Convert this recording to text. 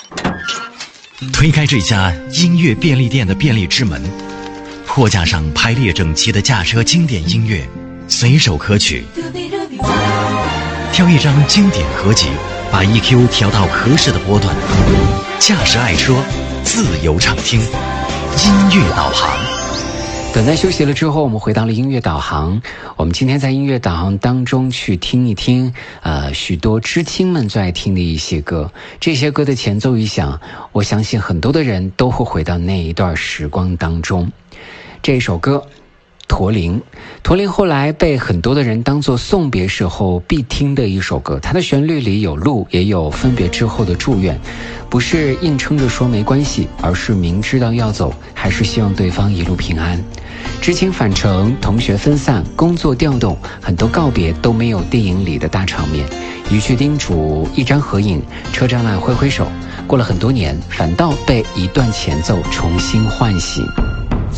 推开这家音乐便利店的便利之门，货架上排列整齐的驾车经典音乐，随手可取。挑一张经典合集，把 EQ 调到合适的波段，驾驶爱车，自由畅听，音乐导航。 短暂休息了之后，我们回到了音乐导航。我们今天在音乐导航当中去听一听许多知青们最爱听的一些歌。这些歌的前奏一响，我相信很多的人都会回到那一段时光当中。这一首歌驼铃后来被很多的人当作送别时候必听的一首歌，它的旋律里有路，也有分别之后的祝愿，不是硬撑着说没关系，而是明知道要走，还是希望对方一路平安。知青返程，同学分散，工作调动，很多告别都没有电影里的大场面，一句叮嘱，一张合影，车站外挥挥手，过了很多年，反倒被一段前奏重新唤醒。